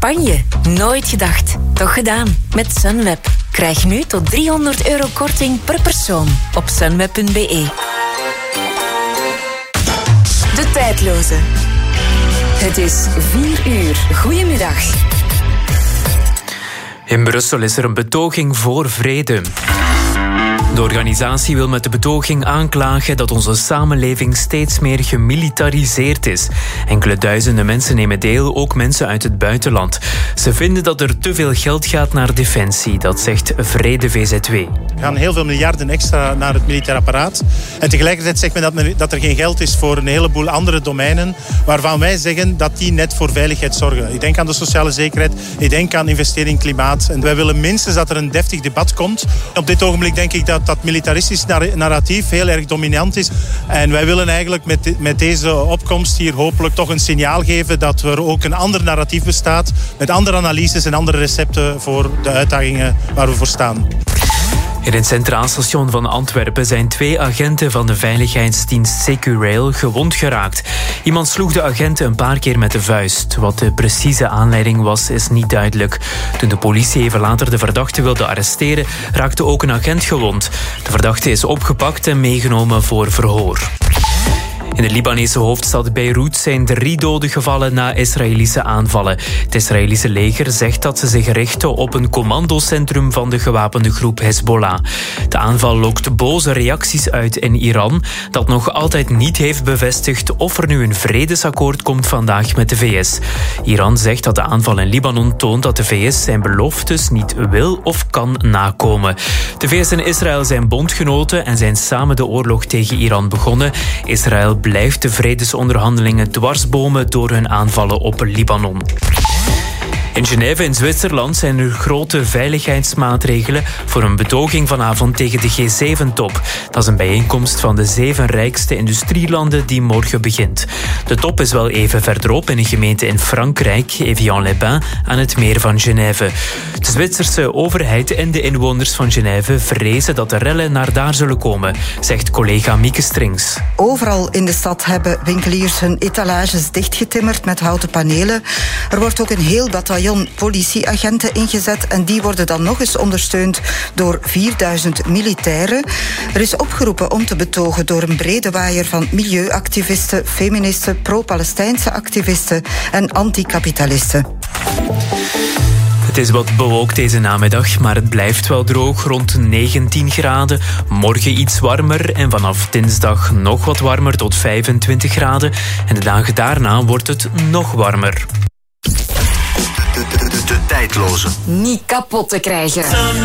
Spanje. Nooit gedacht. Toch gedaan. Met Sunweb. Krijg nu tot €300 korting per persoon op sunweb.be. De tijdloze. Het is 4 uur. Goedemiddag. In Brussel is er een betoging voor vrede. De organisatie wil met de betoging aanklagen dat onze samenleving steeds meer gemilitariseerd is. Enkele duizenden mensen nemen deel, ook mensen uit het buitenland. Ze vinden dat er te veel geld gaat naar defensie, dat zegt Vrede VZW. Er gaan heel veel miljarden extra naar het militair apparaat. En tegelijkertijd zegt men dat er geen geld is voor een heleboel andere domeinen waarvan wij zeggen dat die net voor veiligheid zorgen. Ik denk aan de sociale zekerheid, ik denk aan investering in klimaat. En wij willen minstens dat er een deftig debat komt. Op dit ogenblik denk ik dat militaristisch narratief heel erg dominant is. En wij willen eigenlijk met deze opkomst hier hopelijk toch een signaal geven dat er ook een ander narratief bestaat met andere analyses en andere recepten voor de uitdagingen waar we voor staan. In het Centraal Station van Antwerpen zijn 2 agenten van de veiligheidsdienst Securail gewond geraakt. Iemand sloeg de agenten een paar keer met de vuist. Wat de precieze aanleiding was, is niet duidelijk. Toen de politie even later de verdachte wilde arresteren, raakte ook een agent gewond. De verdachte is opgepakt en meegenomen voor verhoor. In de Libanese hoofdstad Beirut zijn 3 doden gevallen na Israëlische aanvallen. Het Israëlische leger zegt dat ze zich richten op een commandocentrum van de gewapende groep Hezbollah. De aanval lokt boze reacties uit in Iran, dat nog altijd niet heeft bevestigd of er nu een vredesakkoord komt vandaag met de VS. Iran zegt dat de aanval in Libanon toont dat de VS zijn beloftes niet wil of kan nakomen. De VS en Israël zijn bondgenoten en zijn samen de oorlog tegen Iran begonnen. Israël blijft de vredesonderhandelingen dwarsbomen door hun aanvallen op Libanon. In Genève in Zwitserland zijn er grote veiligheidsmaatregelen voor een betoging vanavond tegen de G7-top. Dat is een bijeenkomst van de 7 rijkste industrielanden die morgen begint. De top is wel even verderop in een gemeente in Frankrijk, Evian-les-Bains, aan het meer van Genève. De Zwitserse overheid en de inwoners van Genève vrezen dat de rellen naar daar zullen komen, zegt collega Mieke Strings. Overal in de stad hebben winkeliers hun etalages dichtgetimmerd met houten panelen. Er wordt ook een heel bataljon politieagenten ingezet en die worden dan nog eens ondersteund door 4000 militairen. Er is opgeroepen om te betogen door een brede waaier van milieuactivisten, feministen, pro-Palestijnse activisten en anticapitalisten. Het is wat bewolkt deze namiddag, maar het blijft wel droog, rond 19 graden. Morgen iets warmer en vanaf dinsdag nog wat warmer tot 25 graden. En de dagen daarna wordt het nog warmer. De tijdloze. Niet kapot te krijgen.